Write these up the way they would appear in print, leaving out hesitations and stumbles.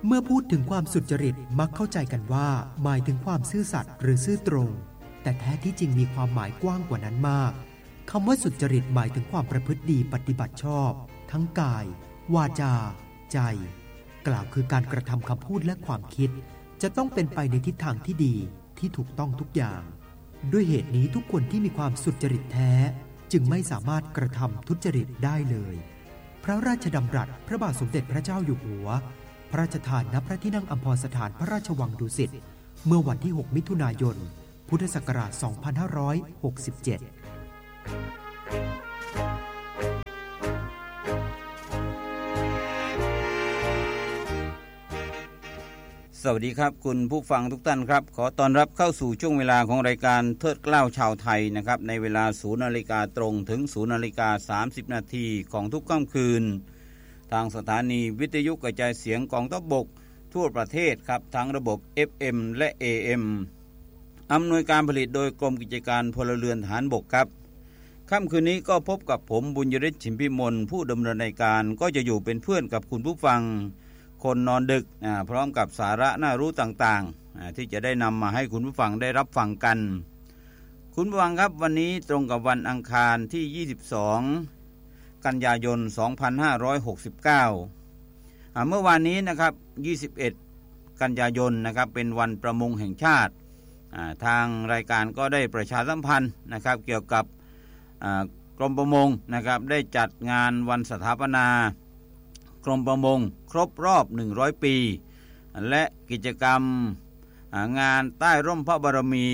เมื่อพูดถึงความสุจริตมักเข้าใจกันว่าหมายถึงความซื่อสัตย์หรือซื่อตรงแต่แท้ที่จริงมีความหมายกว้างกว่านั้นมากคำว่าสุจริตหมายถึงความประพฤติดีปฏิบัติชอบทั้งกายวาจาใจกล่าวคือการกระทำคำพูดและความคิดจะต้องเป็นไปในทิศทางที่ดีที่ถูกต้องทุกอย่างด้วยเหตุนี้ทุกคนที่มีความสุจริตแท้จึงไม่สามารถกระทำทุจริตได้เลยพระราชดำรัสพระบาทสมเด็จพระเจ้าอยู่หัวพระราชทานณพระที่นั่งอัมพรสถานพระราชวังดุสิตเมื่อวันที่6มิถุนายนพุทธศักราช2567 สวัสดีครับคุณผู้ฟังทุกท่านครับขอต้อนรับเข้าสู่ช่วงเวลาของรายการเทิดเกล้าชาวไทยนะครับในเวลา 0:00 นตรงถึง 0:30 นของทุกค่ำคืนทางสถานีวิทยุกระจายเสียงกองทัพบกทั่วประเทศครับทั้งระบบ FM และ AM อำนวยการผลิตโดยกรมกิจการพลเรือนทหารบกครับค่ำคืนนี้ก็พบกับผมบุญยฤทธิ์ฉิมพิมลผู้ดำเนินรายการก็จะอยู่เป็นเพื่อนกับคุณผู้ฟังคนนอนดึกพร้อมกับสาระน่ารู้ต่างๆที่จะได้นำมาให้คุณผู้ฟังได้รับฟังกันคุณผู้ฟังครับวันนี้ตรงกับวันอังคารที่22กันยายน2569เมื่อวานนี้นะครับ21กันยายนนะครับเป็นวันประมงแห่งชาติทางรายการก็ได้ประชาสัมพันธ์นะครับเกี่ยวกับกรมประมงนะครับได้จัดงานวันสถาปนากรมประมงครบรอบ100ปีและกิจกรรมงานใต้ร่มพระบารมี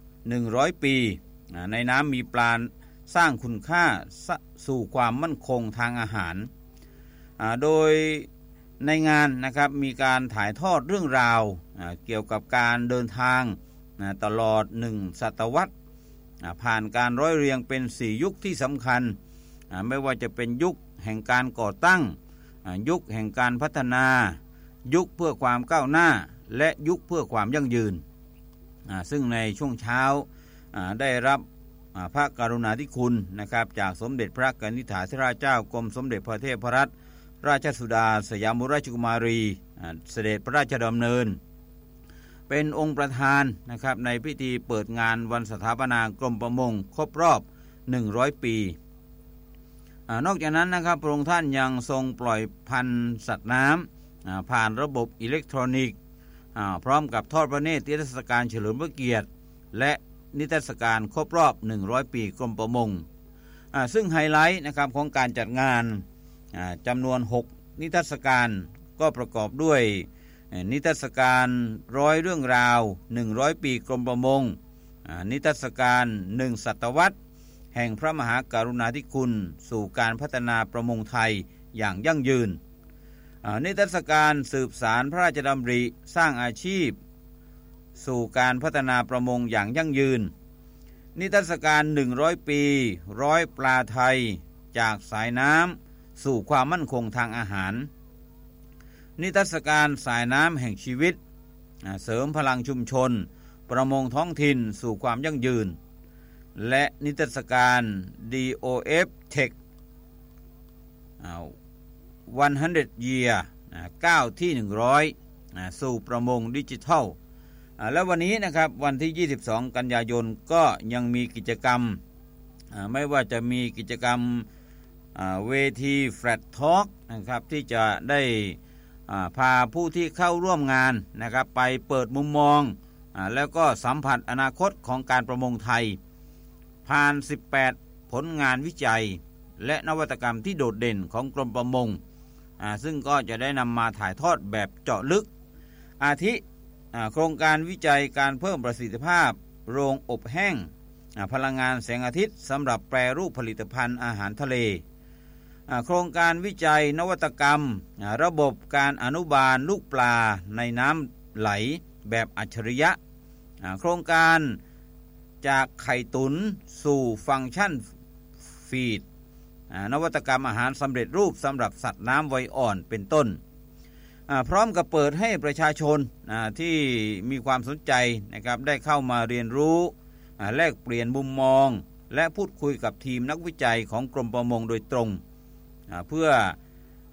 100ปีในน้ำมีปลาสร้างคุณค่าสู่ความมั่นคงทางอาหารโดยในงานนะครับมีการถ่ายทอดเรื่องราวเกี่ยวกับการเดินทางตลอด1ศตวรรษผ่านการร้อยเรียงเป็น4ยุคที่สำคัญไม่ว่าจะเป็นยุคแห่งการก่อตั้งยุคแห่งการพัฒนายุคเพื่อความก้าวหน้าและยุคเพื่อความยั่งยืนซึ่งในช่วงเช้าได้รับพระกรุณาธิคุณนะครับจากสมเด็จพระกนิษฐาธิราชเจ้ากรมสมเด็จพระเทพรัตนราชสุดาสยามกุฎราชกุมารีเสด็จพระราชดำเนินเป็นองค์ประธานนะครับในพิธีเปิดงานวันสถาปนากรมประมงครบรอบ100ปีนอกจากนั้นนะครับพระองค์ท่านยังทรงปล่อยพันธุ์สัตว์น้ำผ่านระบบอิเล็กทรอนิกส์พร้อมกับทอดพระเนตรนิทรรศการเฉลิมพระเกียรติและนิทรรศการครบรอบ100ปีกรมประมงซึ่งไฮไลท์นะครับของการจัดงานจำนวน6นิทรรศการก็ประกอบด้วยนิทรรศการ100เรื่องราว100ปีกรมประมงนิทรรศการ1ศตวรรษแห่งพระมหากรุณาธิคุณสู่การพัฒนาประมงไทยอย่างยั่งยืนนิทรรศการสืบสารพระราชดำริสร้างอาชีพสู่การพัฒนาประมงอย่างยั่งยืนนิทรรศการ100ปีร้อยปลาไทยจากสายน้ำสู่ความมั่นคงทางอาหารนิทรรศการสายน้ำแห่งชีวิตเสริมพลังชุมชนประมงท้องถิ่นสู่ความยั่งยืนและนิทรรศการ DOF Tech 100 Year ก้าวที่100สู่ประมงดิจิทัลแล้ววันนี้นะครับวันที่22กันยายนก็ยังมีกิจกรรมไม่ว่าจะมีกิจกรรมเวที Flat Talk นะครับที่จะได้พาผู้ที่เข้าร่วมงานนะครับไปเปิดมุมมองแล้วก็สัมผัสอนาคตของการประมงไทยผ่าน18ผลงานวิจัยและนวัตกรรมที่โดดเด่นของกรมประมงซึ่งก็จะได้นำมาถ่ายทอดแบบเจาะลึกอาทิโครงการวิจัยการเพิ่มประสิทธิภาพโรงอบแห้งพลังงานแสงอาทิตย์สำหรับแปรรูปผลิตภัณฑ์อาหารทะเลโครงการวิจัยนวัตกรรมระบบการอนุบาลลูกปลาในน้ำไหลแบบอัจฉริยะโครงการจากไข่ตุ๋นสู่ฟังก์ชันฟีดนวัตกรรมอาหารสำเร็จรูปสำหรับสัตว์น้ำวัยอ่อนเป็นต้นพร้อมกับเปิดให้ประชาชนที่มีความสนใจนะครับได้เข้ามาเรียนรู้แลกเปลี่ยนมุมมองและพูดคุยกับทีมนักวิจัยของกรมประมงโดยตรงเพื่อเป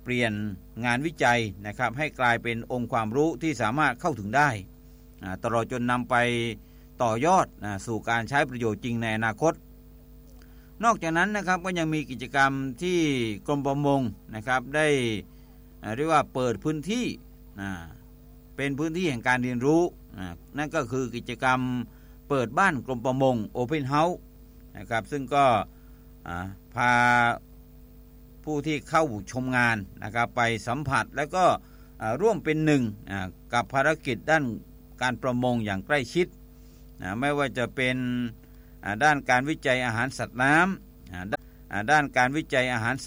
ลี่ยนงานวิจัยนะครับให้กลายเป็นองค์ความรู้ที่สามารถเข้าถึงได้ตลอดจนนำไปต่อยอดสู่การใช้ประโยชน์จริงในอนาคตนอกจากนั้นนะครับก็ยังมีกิจกรรมที่กรมประมงนะครับได้เรียกว่าเปิดพื้นที่เป็นพื้นที่แห่งการเรียนรู้นั่นก็คือกิจกรรมเปิดบ้านกรมประมง Open House นะครับซึ่งก็พาผู้ที่เข้าชมงานนะครับไปสัมผัสแล้วก็ร่วมเป็นหนึ่งกับภารกิจด้านการประมงอย่างใกล้ชิดไม่ว่าจะเป็นด้านการวิจัยอาหารสัตว์น้ำด้านการวิจัยอาหารสัตว์